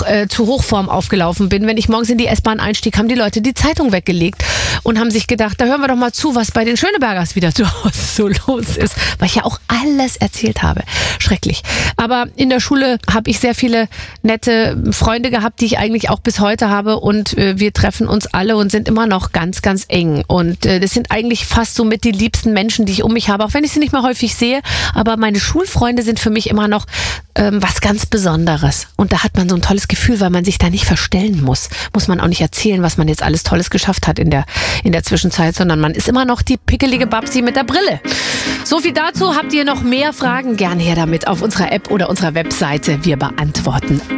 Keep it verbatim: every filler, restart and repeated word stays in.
äh, zu Hochform aufgelaufen bin. Wenn ich morgens in die S-Bahn einstieg, haben die Leute die Zeitung weggelegt und haben sich gedacht, da hören wir doch mal zu, was bei den Schönebergers wieder zu Hause so los ist, weil ich ja auch alles erzählt habe. Schrecklich. Aber in der Schule habe ich sehr viele nette Freunde gehabt, die ich eigentlich auch bis heute habe und äh, wir treffen uns alle und sind immer noch ganz, ganz eng. Und äh, das sind eigentlich fast so mit die liebsten Menschen, die ich um mich habe, auch wenn ich sie nicht mehr häufig sehe. Aber meine Schulfreunde sind für mich immer noch ähm, was ganz Besonderes. Und da hat man so ein tolles Gefühl, weil man sich da nicht verstellen muss. Muss man auch nicht erzählen, was man jetzt alles Tolles geschafft hat in der, in der Zwischenzeit, sondern man ist immer noch die pickelige Babsi mit der Brille. So viel dazu. Habt ihr noch mehr Fragen? Gern her damit auf unserer App oder unserer Webseite. Wir beantworten